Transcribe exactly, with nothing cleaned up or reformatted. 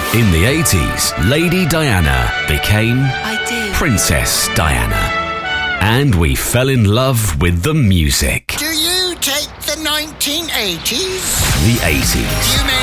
In the eighties, Lady Diana became I did. Princess Diana. And we fell in love with the music. Do you take the nineteen eighties? The eighties. You may